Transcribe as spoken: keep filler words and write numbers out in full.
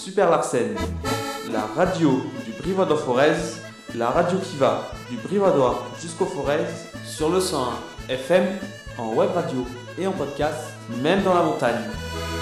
Super Larsen, la radio du Brivadois-Forez, la radio qui va du Brivadois jusqu'au Forez sur le cent un F M, en web radio et en podcast, même dans la montagne.